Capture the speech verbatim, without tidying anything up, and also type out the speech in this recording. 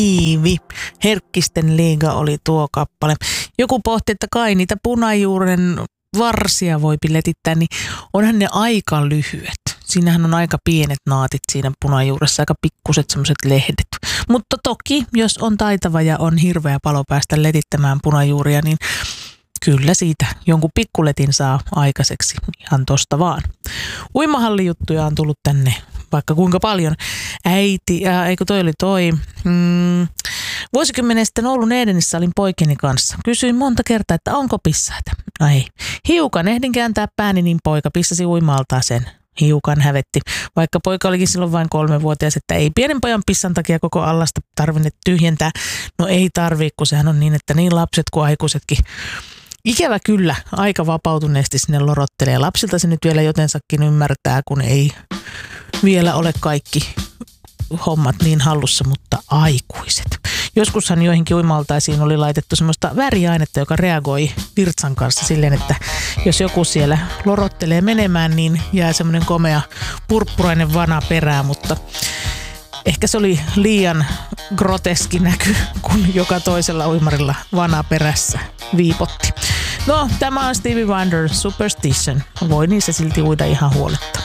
Iivi. Herkkisten liiga oli tuo kappale. Joku pohti, että kai niitä punajuuren varsia voi letittää, niin onhan ne aika lyhyet. Siinähän on aika pienet naatit siinä punajuuressa, aika pikkuset semmoiset lehdet. Mutta toki, jos on taitava ja on hirveä palo päästä letittämään punajuuria, niin kyllä siitä jonkun pikkuletin saa aikaiseksi ihan tosta vaan. Uimahallijuttuja on tullut tänne vaikka kuinka paljon. Äiti, ää, eikö toi oli toi. Mm, vuosikymmenen sitten Oulun Edenissä olin poikini kanssa. Kysyin monta kertaa, että onko pissaita. No ei. Hiukan ehdin kääntää pääni, niin poika pissasi uimaltaan sen. Hiukan hävetti, vaikka poika olikin silloin vain kolmevuotias, että ei pienen pojan pissan takia koko allasta tarvinnut tyhjentää. No ei tarvii, kun sehän on niin, että niin lapset kuin aikuisetkin ikävä kyllä aika vapautuneesti sinne lorottelee. Lapsilta se nyt vielä jotensakin ymmärtää, kun ei vielä ole kaikki hommat niin hallussa, mutta aikuiset. Joskushan joihinkin uimaltaisiin oli laitettu semmoista väriainetta, joka reagoi virtsan kanssa silleen, että jos joku siellä lorottelee menemään, niin jää semmoinen komea purppurainen vana perään, mutta ehkä se oli liian groteski näky, kun joka toisella uimarilla vana perässä viipotti. No, tämä on Stevie Wonder Superstition. Voi niin se silti uida ihan huoletta.